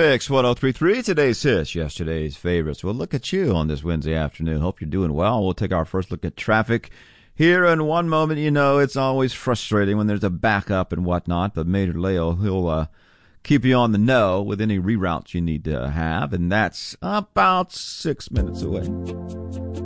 Mix 1033, today's hits, yesterday's favorites. We'll look at you on this Wednesday afternoon. Hope you're doing well. We'll take our first look at traffic here in one moment. You know, it's always frustrating when there's a backup and whatnot, but Major Leo, he'll keep you on the know with any reroutes you need to have, and that's about 6 minutes away.